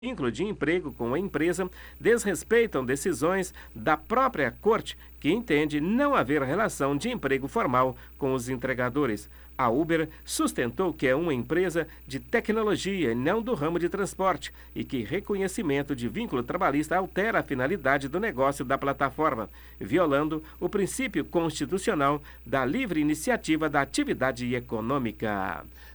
vínculo de emprego com a empresa desrespeitam decisões da própria Corte, que entende não haver relação de emprego formal com os entregadores. A Uber sustentou que é uma empresa de tecnologia e não do ramo de transporte e que reconhecimento de vínculo trabalhista altera a finalidade do negócio da plataforma, violando o princípio constitucional da livre iniciativa da atividade econômica.